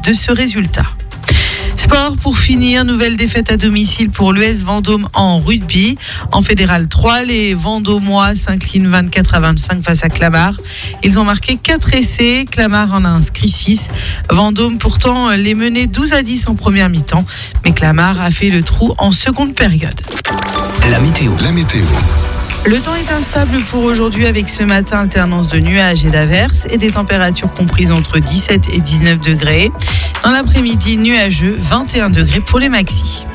de ce résultat. Sport pour finir, nouvelle défaite à domicile pour l'US Vendôme en rugby. En Fédéral 3, les Vendômois s'inclinent 24-25 face à Clamart. Ils ont marqué 4 essais, Clamart en a inscrit 6. Vendôme pourtant les menait 12-10 en première mi-temps, mais Clamart a fait le trou en seconde période. La météo. Le temps est instable pour aujourd'hui avec ce matin alternance de nuages et d'averses et des températures comprises entre 17 et 19 degrés. Dans l'après-midi, nuageux, 21 degrés pour les maxis.